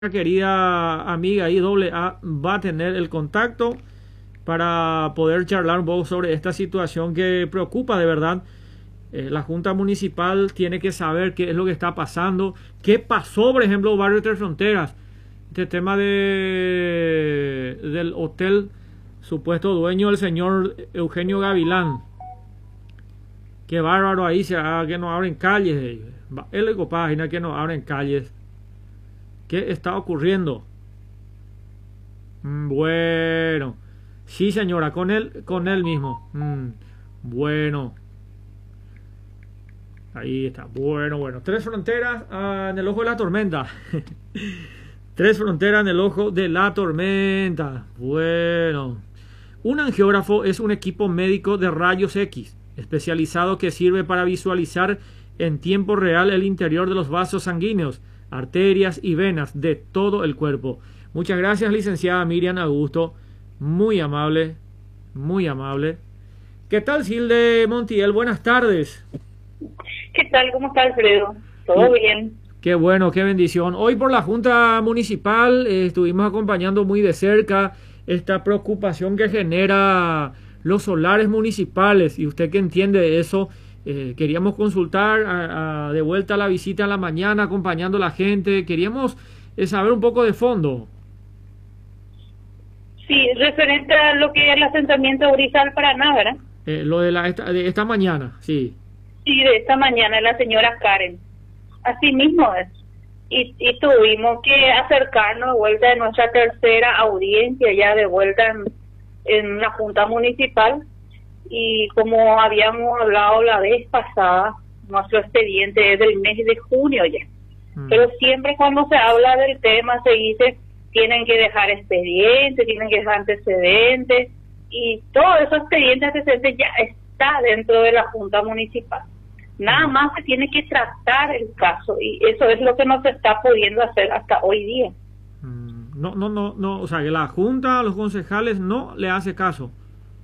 querida amiga ahí, doble A, va a tener el contacto para poder charlar un poco sobre esta situación que preocupa de verdad. La Junta Municipal tiene que saber qué es lo que está pasando, qué pasó, por ejemplo, Barrio Tres Fronteras, este tema del hotel, supuesto dueño del señor Eugenio Gavilán. Qué bárbaro ahí, que no abren calles. Él le página que no abren calles. ¿Qué está ocurriendo? Bueno, sí señora, con él mismo. Bueno, ahí está. Bueno. Tres fronteras en el ojo de la tormenta. Tres fronteras en el ojo de la tormenta. Bueno, un angiógrafo es un equipo médico de rayos X especializado que sirve para visualizar en tiempo real el interior de los vasos sanguíneos, arterias y venas de todo el cuerpo. Muchas gracias, licenciada Miriam Augusto, muy amable, muy amable. ¿Qué tal, Gilde Montiel? Buenas tardes. ¿Qué tal? ¿Cómo está, Alfredo? ¿Todo bien? Qué bueno, qué bendición. Hoy por la Junta Municipal estuvimos acompañando muy de cerca esta preocupación que genera los solares municipales, y usted que entiende eso, queríamos consultar de vuelta a la visita a la mañana acompañando a la gente. Queríamos saber un poco de fondo. Sí, referente a lo que es el asentamiento de Orizal Paraná, ¿verdad? Lo de esta mañana, sí. Sí, de esta mañana, la señora Karen. Así mismo es. Y tuvimos que acercarnos de vuelta de nuestra tercera audiencia, ya de vuelta en la Junta Municipal. Y como habíamos hablado la vez pasada, nuestro expediente es del mes de junio ya. Pero siempre cuando se habla del tema se dice tienen que dejar expedientes, tienen que dejar antecedentes, y todo esos expedientes antecedentes ya está dentro de la Junta Municipal. Nada más se tiene que tratar el caso, y eso es lo que no se está pudiendo hacer hasta hoy día. No, o sea, que la Junta, los concejales no le hace caso.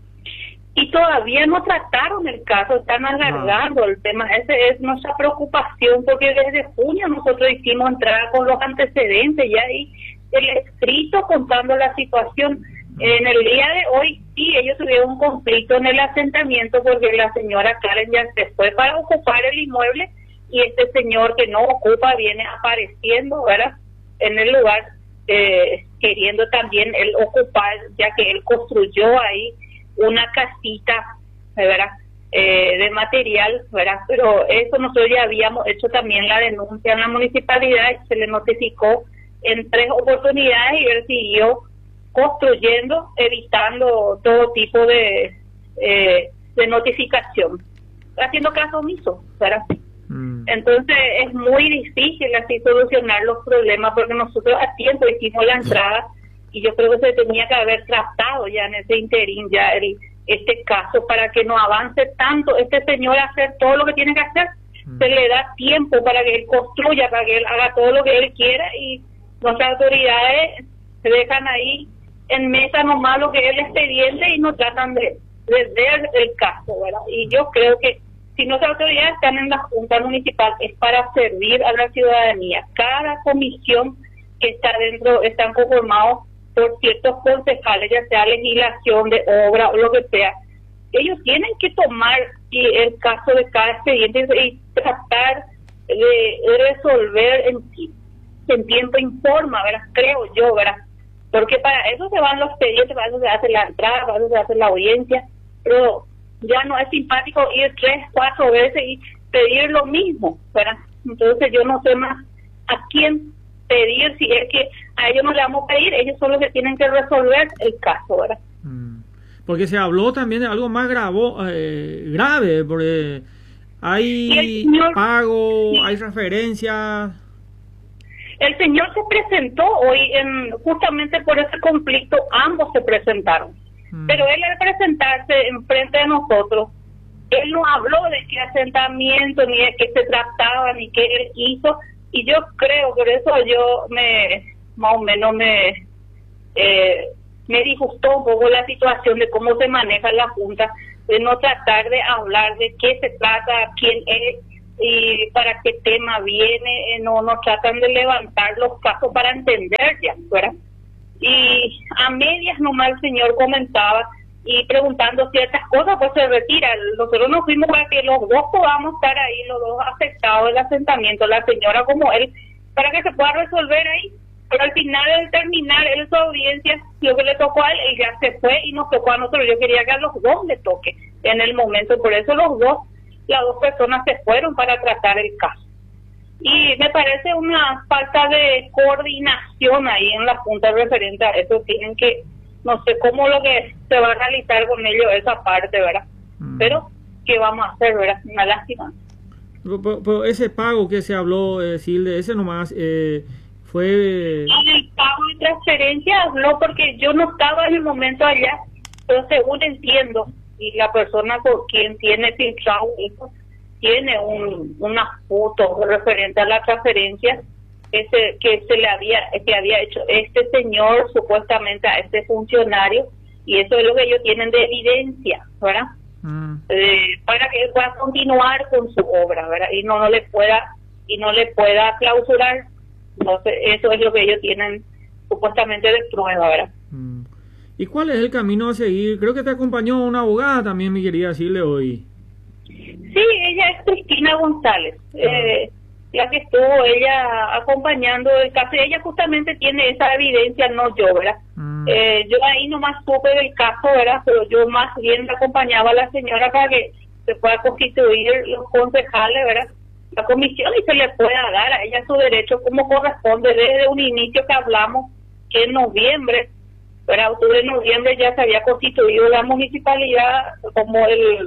Y todavía no trataron el caso, están alargando el tema. Esa es nuestra preocupación, porque desde junio nosotros hicimos entrada con los antecedentes ya, y el escrito contando la situación. En el día de hoy sí, ellos tuvieron un conflicto en el asentamiento porque la señora Karen ya se fue para ocupar el inmueble, y este señor que no ocupa viene apareciendo, ¿verdad?, en el lugar, queriendo también él ocupar, ya que él construyó ahí una casita, ¿verdad?, de material, ¿verdad? Pero eso nosotros ya habíamos hecho también la denuncia en la municipalidad, y se le notificó en 3 oportunidades, y él siguió construyendo, evitando todo tipo de notificación, haciendo caso omiso, ¿verdad? Entonces es muy difícil así solucionar los problemas, porque nosotros a tiempo hicimos la entrada, y yo creo que se tenía que haber tratado ya en ese interín ya este caso, para que no avance tanto este señor a hacer todo lo que tiene que hacer. Se le da tiempo para que él construya, para que él haga todo lo que él quiera, y nuestras autoridades se dejan ahí en mesa nomás lo que es el expediente y no tratan de ver el caso, ¿verdad? Y yo creo que si nuestras autoridades están en la Junta Municipal es para servir a la ciudadanía. Cada comisión que está dentro están conformados por ciertos concejales, ya sea legislación de obra o lo que sea. Ellos tienen que tomar el caso de cada expediente y tratar de resolver en tiempo y forma, ¿verdad? Creo yo, ¿verdad? Porque para eso se van los expedientes, para eso se hace la entrada, para eso se hace la audiencia, pero ya no es simpático ir 3, 4 veces y pedir lo mismo, ¿verdad? Entonces yo no sé más a quién pedir, si es que a ellos no le vamos a pedir, ellos son los que tienen que resolver el caso, ¿verdad? Porque se habló también de algo más grave, porque hay pago, hay referencias. El señor se presentó hoy justamente por ese conflicto, ambos se presentaron. Pero él, al presentarse enfrente de nosotros, él no habló de qué asentamiento, ni de qué se trataba, ni qué él hizo, y yo creo, por eso yo más o menos me disgustó un poco la situación de cómo se maneja la Junta, de no tratar de hablar de qué se trata, quién es, y para qué tema viene, no tratan de levantar los casos para entender ya, ¿verdad? Y a medias nomás el señor comentaba y preguntando ciertas cosas, pues se retira. Nosotros nos fuimos para que los dos podamos estar ahí, los dos afectados del asentamiento, la señora como él, para que se pueda resolver ahí. Pero al final, al terminar su audiencia, lo que le tocó a él ya se fue y nos tocó a nosotros. Yo quería que a los dos le toque en el momento, por eso las dos personas se fueron para tratar el caso. Y me parece una falta de coordinación ahí en la Junta referente a eso. Tienen que, no sé cómo lo que se va a realizar con ellos esa parte, ¿verdad? Pero, ¿qué vamos a hacer, verdad? Una lástima. Pero ese pago que se habló, Silde, ese nomás fue... El pago de transferencia habló porque yo no estaba en el momento allá, pero según entiendo, y la persona con quien tiene filtrado eso, tiene una foto referente a la transferencia que había hecho este señor supuestamente a este funcionario, y eso es lo que ellos tienen de evidencia, ¿verdad? Para que él pueda continuar con su obra, ¿verdad? Y no le pueda clausurar. No sé, eso es lo que ellos tienen supuestamente de prueba, ¿verdad? ¿Y cuál es el camino a seguir? Creo que te acompañó una abogada también, mi querida Silde, hoy. Sí, ella es Cristina González, la que estuvo ella acompañando el caso. Ella justamente tiene esa evidencia, no yo, ¿verdad? Yo ahí nomás supe del caso, ¿verdad? Pero yo más bien le acompañaba a la señora para que se pueda constituir los concejales, ¿verdad? La comisión, y se le pueda dar a ella su derecho como corresponde desde un inicio que hablamos, que en noviembre, para octubre, noviembre ya se había constituido la municipalidad como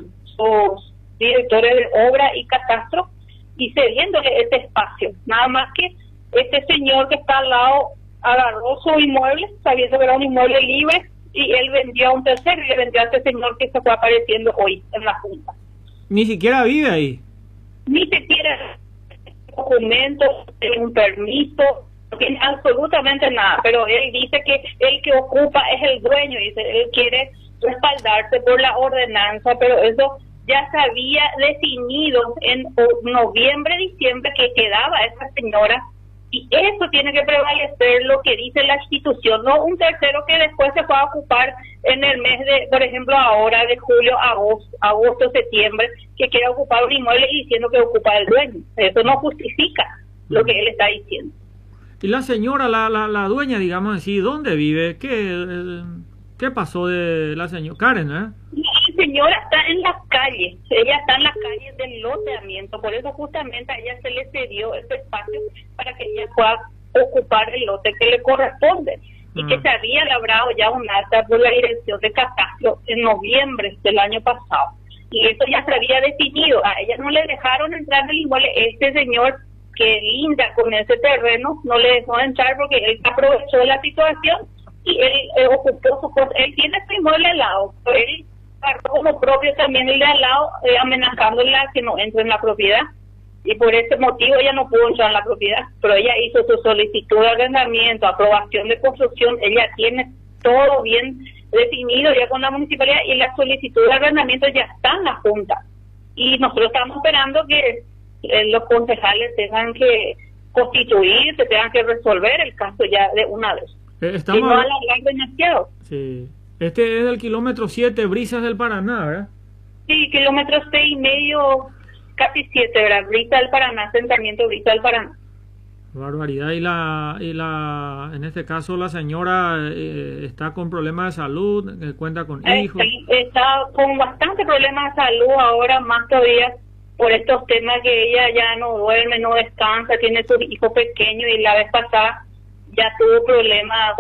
sus directores de obra y catastro, y cediéndole este espacio. Nada más que este señor que está al lado agarró su inmueble, sabiendo que era un inmueble libre, y él vendió a un tercero y le vendió a este señor que se fue apareciendo hoy en la Junta. Ni siquiera vive ahí. Ni siquiera documentos, un permiso, no tiene absolutamente nada, pero él dice que el que ocupa es el dueño, dice, él quiere respaldarse por la ordenanza, pero eso ya se había definido en noviembre, diciembre, que quedaba esa señora, y eso tiene que prevalecer lo que dice la institución, no un tercero que después se pueda ocupar en el mes de, por ejemplo, ahora de julio, agosto, septiembre, que quiera ocupar un inmueble y diciendo que ocupa el dueño. Eso no justifica lo que él está diciendo. Y la señora, la dueña, digamos así, ¿dónde vive? ¿Qué pasó de la señora? Karen, ¿eh? La señora está en las calles, ella está en las calles del loteamiento, por eso justamente a ella se le cedió este espacio para que ella pueda ocupar el lote que le corresponde, y que se había labrado ya un acta por la dirección de catastro en noviembre del año pasado, y eso ya se había definido. A ella no le dejaron entrar en el inmueble. Este señor que linda con ese terreno no le dejó entrar porque él aprovechó la situación y él ocupó su cosa. Él tiene su inmueble al lado, pero él agarró como propio también el de al lado, amenazándola a que no entre en la propiedad, y por ese motivo ella no pudo entrar en la propiedad. Pero ella hizo su solicitud de arrendamiento, aprobación de construcción, ella tiene todo bien definido ya con la municipalidad, y la solicitud de arrendamiento ya está en la Junta, y nosotros estamos esperando que los concejales tengan que constituirse, tengan que resolver el caso ya de una vez. Estamos y no alargar demasiado. Sí. Este es del kilómetro 7, Brisas del Paraná, ¿verdad? Sí, kilómetro 6,5, casi 7, ¿verdad? Brisa del Paraná, asentamiento Brisa del Paraná. Barbaridad. Y en este caso la señora está con problemas de salud, cuenta con hijos. Está con bastante problemas de salud ahora, más todavía por estos temas que ella ya no duerme, no descansa, tiene su hijo pequeño, y la vez pasada ya tuvo problemas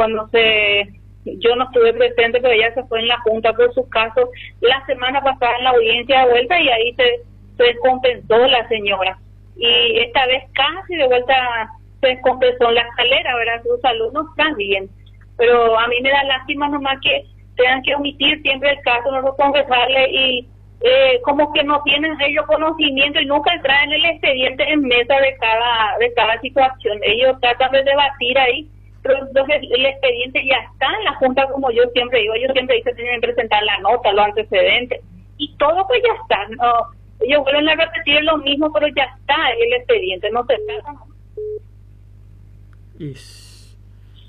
yo no estuve presente, pero ella se fue en la Junta por su caso la semana pasada en la audiencia de vuelta, y ahí se descompensó la señora, y esta vez casi de vuelta se descompensó en la escalera, ¿verdad? Su salud no está bien, pero a mí me da lástima nomás que tengan que omitir siempre el caso, no confesarle, y como que no tienen ellos conocimiento y nunca traen el expediente en mesa de cada situación. Ellos tratan de debatir ahí, pero entonces el expediente ya está en la Junta, como yo siempre digo. Ellos siempre dicen que tienen que presentar la nota, los antecedentes, y todo pues ya está. Ellos vuelven a repetir lo mismo, pero ya está en el expediente, no se trata. Y